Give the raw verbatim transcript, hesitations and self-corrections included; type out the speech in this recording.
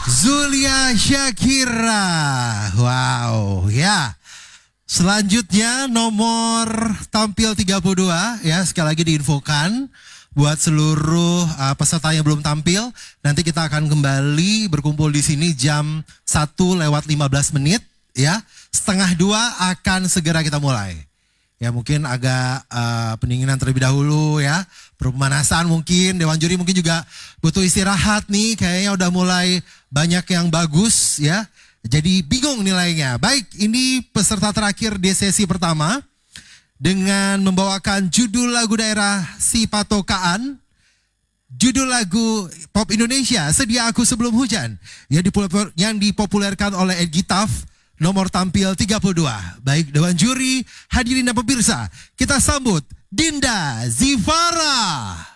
Zulia Syakira. Wow, ya. Selanjutnya nomor tampil tiga puluh dua ya, sekali lagi diinfokan buat seluruh uh, peserta yang belum tampil. Nanti kita akan kembali berkumpul di sini jam satu lewat lima belas menit ya. Setengah dua akan segera kita mulai. Ya mungkin agak uh, pendinginan terlebih dahulu ya. Pemanasan mungkin, Dewan Juri mungkin juga butuh istirahat nih. Kayaknya udah mulai banyak yang bagus ya. Jadi bingung nilainya. Baik, ini peserta terakhir di sesi pertama. Dengan membawakan judul lagu daerah Si Patokaan. Judul lagu pop Indonesia, Sedia Aku Sebelum Hujan. Yang, dipopuler, yang dipopulerkan oleh Ed Gitaf. Nomor tampil tiga puluh dua. Baik Dewan Juri, hadirin dan pemirsa, kita sambut Dinda Zivara.